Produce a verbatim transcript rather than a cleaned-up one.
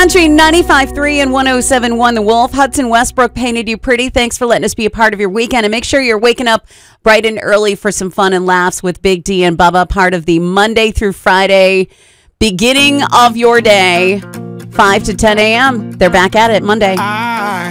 Country ninety-five point three and one oh seven point one The Wolf. Hudson Westbrook painted you pretty. Thanks for letting us be a part of your weekend. And make sure you're waking up bright and early for some fun and laughs with Big D and Bubba, part of the Monday through Friday beginning of your day, five to ten a.m. They're back at it Monday.